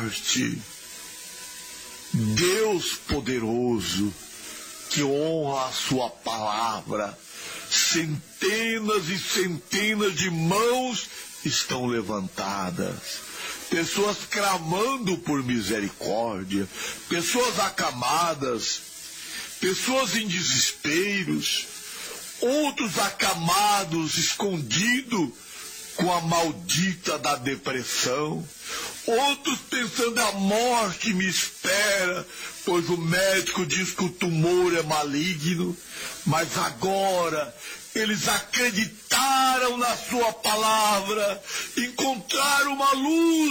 morte. Deus poderoso, que honra a sua palavra, centenas e centenas de mãos estão levantadas, pessoas clamando por misericórdia, pessoas acamadas, pessoas em desesperos, outros acamados, escondidos com a maldita da depressão, outros pensando a morte me espera, pois o médico diz que o tumor é maligno, mas agora eles acreditaram na sua palavra, encontraram uma luz